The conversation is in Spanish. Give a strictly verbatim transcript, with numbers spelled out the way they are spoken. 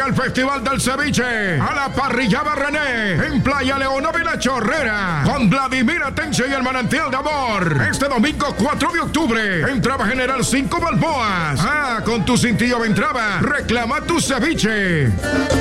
Llega el Festival del Ceviche a la Parrillada René en Playa Leonova y La Chorrera con Vladimir Atencio y el Manantial de Amor. Este domingo cuatro de octubre, entrada general cinco Balboas. Ah, con tu cintillo de entrada, reclama tu ceviche.